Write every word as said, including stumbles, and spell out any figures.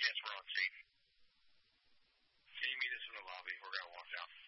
Yes, we're on. See? Can you meet us in the lobby? We're going to walk down.